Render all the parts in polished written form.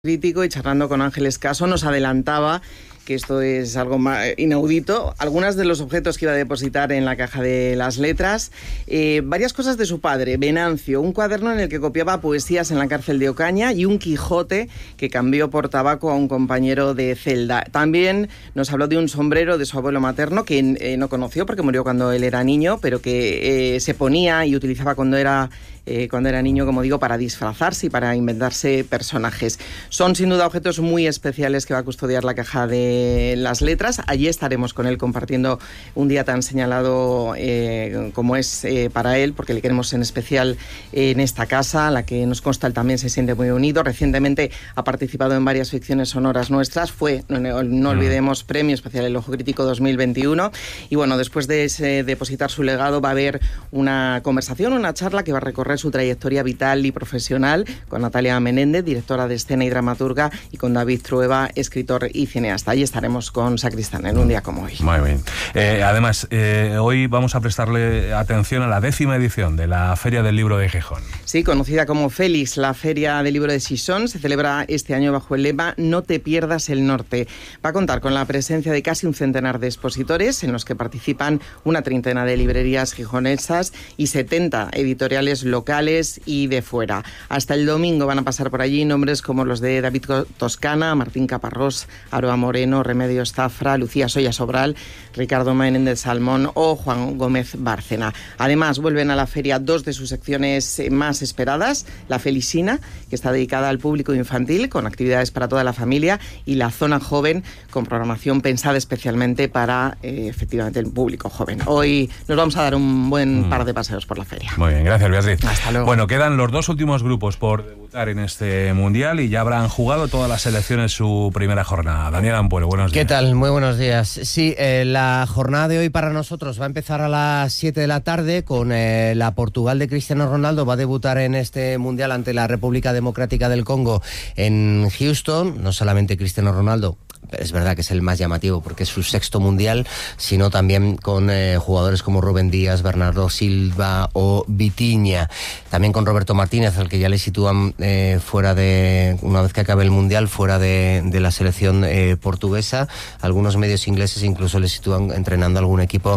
crítico, y charlando con Ángeles Caso nos adelantaba que esto es algo inaudito. Algunos de los objetos que iba a depositar en la caja de las letras, varias cosas de su padre, Venancio, un cuaderno en el que copiaba poesías en la cárcel de Ocaña y un Quijote que cambió por tabaco a un compañero de celda. También nos habló de un sombrero de su abuelo materno que no conoció porque murió cuando él era niño, pero que se ponía y utilizaba cuando era niño, como digo, para disfrazarse y para inventarse personajes. Son sin duda objetos muy especiales que va a custodiar la caja de las letras. Allí estaremos con él compartiendo un día tan señalado como es para él, porque le queremos en especial en esta casa, a la que nos consta él también se siente muy unido. Recientemente ha participado en varias ficciones sonoras nuestras, fue, no olvidemos, Premio Especial El Ojo Crítico 2021, y bueno, después de depositar su legado va a haber una conversación, una charla que va a recorrer su trayectoria vital y profesional con Natalia Menéndez, directora de escena y dramaturga, y con David Trueba, escritor y cineasta. Allí estaremos con Sacristán en un día como hoy. Muy bien. Además, hoy vamos a prestarle atención a la 10ª edición de la Feria del Libro de Gijón. Sí, conocida como Félix, la Feria del Libro de Xixón se celebra este año bajo el lema No te pierdas el norte. Va a contar con la presencia de casi un centenar de expositores, en los que participan una treintena de librerías gijonesas y 70 editoriales locales y de fuera. Hasta el domingo van a pasar por allí nombres como los de David Toscana, Martín Caparrós, Aroa Moreno, Remedios Zafra, Lucía Soya Sobral, Ricardo Menéndez Salmón o Juan Gómez Bárcena. Además, vuelven a la feria dos de sus secciones más esperadas, la Felicina, que está dedicada al público infantil, con actividades para toda la familia, y la Zona Joven, con programación pensada especialmente para, efectivamente, el público joven. Hoy nos vamos a dar un buen par de paseos por la feria. Muy bien, gracias, Beatriz. Hasta luego. Bueno, quedan los dos últimos grupos por debutar en este Mundial y ya habrán jugado todas las selecciones su primera jornada. Daniel Ampuero, buenos días. ¿Qué tal? Muy buenos días. Sí, la jornada de hoy para nosotros va a empezar a las 7 de la tarde con la Portugal de Cristiano Ronaldo. Va a debutar en este Mundial ante la República Democrática del Congo en Houston. No solamente Cristiano Ronaldo, es verdad que es el más llamativo porque es su 6º Mundial, sino también con jugadores como Rubén Díaz, Bernardo Silva o Vitinha. También con Roberto Martínez, al que ya le sitúan fuera de, una vez que acabe el Mundial, fuera de la selección portuguesa. Algunos medios ingleses incluso le sitúan entrenando algún equipo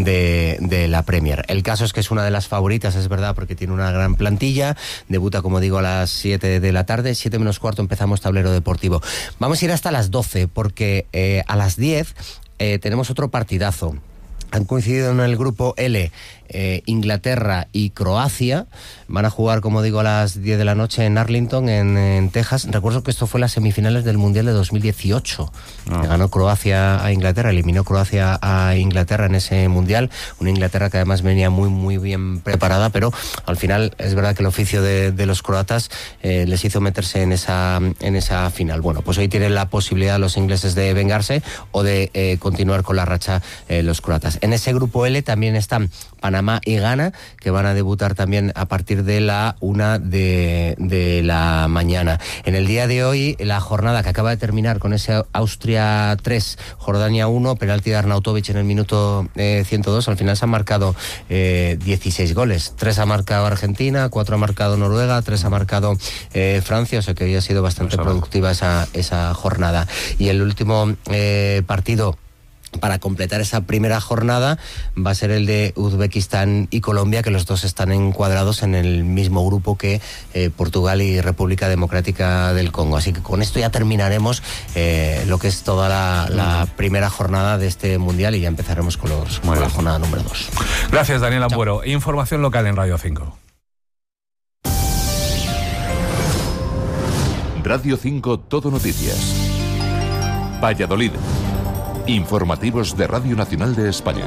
de la Premier. El caso es que es una de las favoritas, es verdad, porque tiene una gran plantilla. Debuta, como digo, a las 7 de la tarde, 7 menos cuarto empezamos tablero deportivo. Vamos a ir hasta las 12, porque a las 10 tenemos otro partidazo. Han coincidido en el grupo L Inglaterra y Croacia. Van a jugar, como digo, a las 10 de la noche en Arlington, en Texas. Recuerdo que esto fue las semifinales del Mundial de 2018. Ganó Croacia a Inglaterra, eliminó Croacia a Inglaterra en ese Mundial. Una Inglaterra que además venía muy, muy bien preparada, pero al final es verdad que el oficio de los croatas les hizo meterse en esa final. Bueno, pues hoy tienen la posibilidad los ingleses de vengarse o de continuar con la racha los croatas. En ese grupo L también están Panamá y Ghana, que van a debutar también a partir de la 1 de la mañana. En el día de hoy, la jornada que acaba de terminar con ese Austria 3, Jordania 1, penalti de Arnautovic en el minuto 102, al final se han marcado 16 goles. 3 ha marcado Argentina, 4 ha marcado Noruega, 3 ha marcado Francia, o sea que hoy ha sido bastante productiva esa jornada. Y el último partido para completar esa primera jornada va a ser el de Uzbekistán y Colombia, que los dos están encuadrados en el mismo grupo que Portugal y República Democrática del Congo. Así que con esto ya terminaremos lo que es toda la primera jornada de este Mundial y ya empezaremos con la jornada número 2. Gracias, Daniel Ampuero. Información local en Radio 5. Radio 5 Todo Noticias. Valladolid. Informativos de Radio Nacional de España.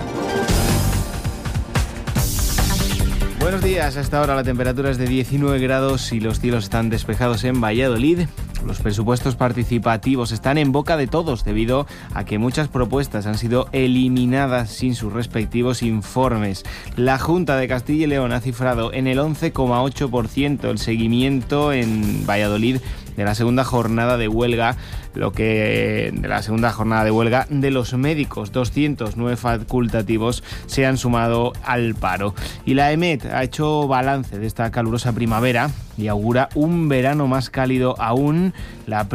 Buenos días. Hasta ahora la temperatura es de 19 grados y los cielos están despejados en Valladolid. Los presupuestos participativos están en boca de todos debido a que muchas propuestas han sido eliminadas sin sus respectivos informes. La Junta de Castilla y León ha cifrado en el 11,8% el seguimiento en Valladolid de la segunda jornada de huelga, de los médicos. 209 facultativos se han sumado al paro. Y la EMET ha hecho balance de esta calurosa primavera y augura un verano más cálido aún. La